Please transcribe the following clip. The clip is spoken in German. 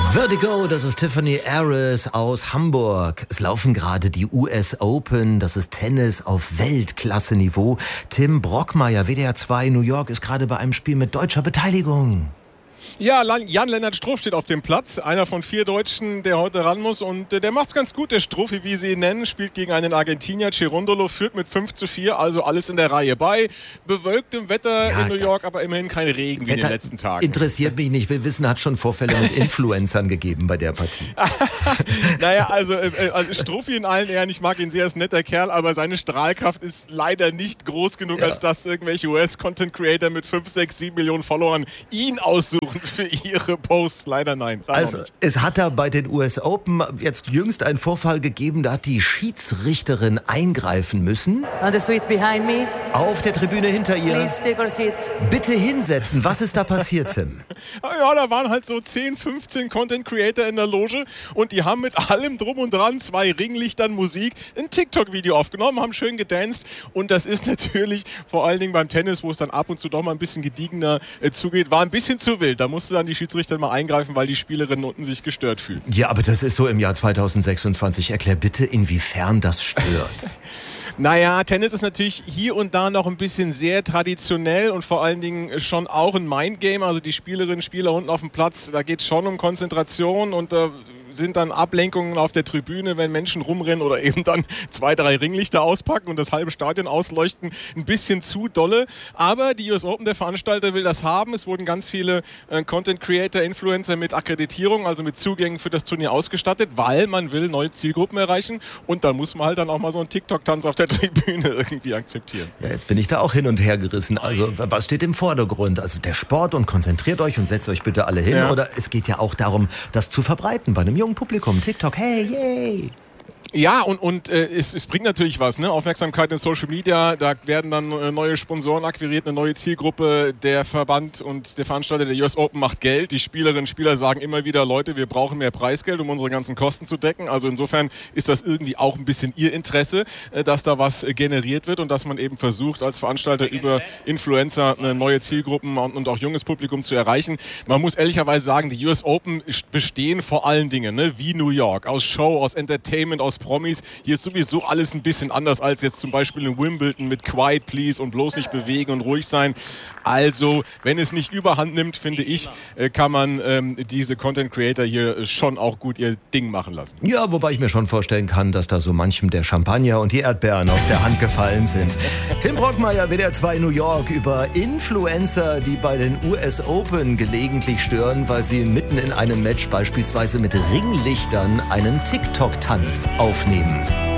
Vertigo, das ist Tiffany Harris aus Hamburg. Es laufen gerade die US Open, das ist Tennis auf Weltklasse-Niveau. Tim Brockmeier, WDR 2 New York, ist gerade bei einem Spiel mit deutscher Beteiligung. Ja, Jan-Lennart Struff steht auf dem Platz, einer von 4 Deutschen, der heute ran muss, und der macht's ganz gut, der Struffi, wie sie ihn nennen, spielt gegen einen Argentinier, Cerundolo, führt mit 5:4, also alles in der Reihe bei bewölktem Wetter in New York, aber immerhin kein Regen wie in den letzten Tagen. Interessiert mich nicht, wir wissen, hat schon Vorfälle mit Influencern gegeben bei der Partie. Naja, also Struffi in allen Ehren, ich mag ihn sehr, ist ein netter Kerl, aber seine Strahlkraft ist leider nicht groß genug, als dass irgendwelche US-Content-Creator mit 5, 6, 7 Millionen Followern ihn aussuchen für ihre Posts. Leider nein. Also es hat da bei den US Open jetzt jüngst einen Vorfall gegeben, da hat die Schiedsrichterin eingreifen müssen. On the suite behind me. Auf der Tribüne hinter ihr. Please take your seat. Bitte hinsetzen. Was ist da passiert, Tim? Ja, da waren halt so 10, 15 Content Creator in der Loge und die haben mit allem drum und dran, 2 Ringlichtern, Musik, ein TikTok-Video aufgenommen, haben schön gedanced, und das ist natürlich vor allen Dingen beim Tennis, wo es dann ab und zu doch mal ein bisschen gediegener zugeht, war ein bisschen zu wild. Da musste dann die Schiedsrichter mal eingreifen, weil die Spielerinnen unten sich gestört fühlen. Ja, aber das ist so im Jahr 2026. Erklär bitte, inwiefern das stört. Naja, Tennis ist natürlich hier und da noch ein bisschen sehr traditionell und vor allen Dingen schon auch ein Mindgame. Also die Spielerinnen, Spieler unten auf dem Platz, da geht es schon um Konzentration, und sind dann Ablenkungen auf der Tribüne, wenn Menschen rumrennen oder eben dann 2, 3 Ringlichter auspacken und das halbe Stadion ausleuchten, ein bisschen zu dolle. Aber die US Open, der Veranstalter, will das haben. Es wurden ganz viele Content Creator, Influencer mit Akkreditierung, also mit Zugängen für das Turnier ausgestattet, weil man will neue Zielgruppen erreichen, und da muss man halt dann auch mal so einen TikTok-Tanz auf der Tribüne irgendwie akzeptieren. Ja, jetzt bin ich da auch hin und her gerissen. Also was steht im Vordergrund? Also der Sport, und konzentriert euch und setzt euch bitte alle hin. Ja. Oder es geht ja auch darum, das zu verbreiten bei einem jungen Publikum. TikTok, hey, yay! Ja, und es bringt natürlich was, ne? Aufmerksamkeit in Social Media, da werden dann neue Sponsoren akquiriert, eine neue Zielgruppe. Der Verband und der Veranstalter der US Open macht Geld. Die Spielerinnen und Spieler sagen immer wieder, Leute, wir brauchen mehr Preisgeld, um unsere ganzen Kosten zu decken. Also insofern ist das irgendwie auch ein bisschen ihr Interesse, dass da was generiert wird und dass man eben versucht, als Veranstalter über Influencer neue Zielgruppen und auch junges Publikum zu erreichen. Man muss ehrlicherweise sagen, die US Open bestehen vor allen Dingen, ne, wie New York, aus Show, aus Entertainment, aus Promis. Hier ist sowieso alles ein bisschen anders als jetzt zum Beispiel in Wimbledon mit Quiet Please und bloß nicht bewegen und ruhig sein. Also, wenn es nicht überhand nimmt, finde ich, kann man diese Content Creator hier schon auch gut ihr Ding machen lassen. Ja, wobei ich mir schon vorstellen kann, dass da so manchem der Champagner und die Erdbeeren aus der Hand gefallen sind. Tim Brockmeier, WDR 2 New York, über Influencer, die bei den US Open gelegentlich stören, weil sie mitten in einem Match beispielsweise mit Ringlichtern einen TikTok-Tanz aufnehmen.